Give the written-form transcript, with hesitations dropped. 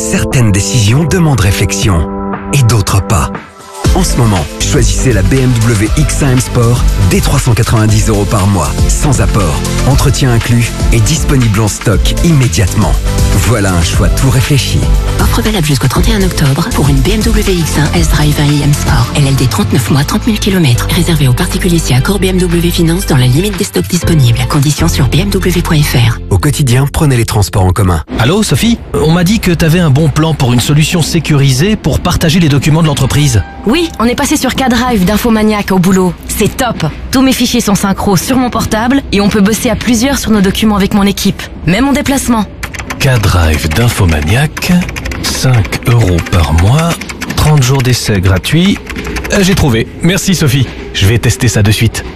Certaines décisions demandent réflexion et d'autres pas. En ce moment, choisissez la BMW X1 M Sport dès 390 € par mois, sans apport, entretien inclus et disponible en stock immédiatement. Voilà un choix tout réfléchi. Offre valable jusqu'au 31 octobre pour une BMW X1 S-Drive 1i M Sport. LLD 39 mois, 30 000 km. Réservé aux particuliers si accord BMW Finance dans la limite des stocks disponibles. Conditions sur bmw.fr. Au quotidien, prenez les transports en commun. Allô, Sophie? On m'a dit que t'avais un bon plan pour une solution sécurisée pour partager les documents de l'entreprise. Oui, on est passé sur K-Drive d'Infomaniac au boulot. C'est top. Tous mes fichiers sont synchro sur mon portable et on peut bosser à plusieurs sur nos documents avec mon équipe. Même en déplacement. K-Drive d'Infomaniac, 5 € par mois, 30 jours d'essai gratuit. J'ai trouvé. Merci Sophie. Je vais tester ça de suite.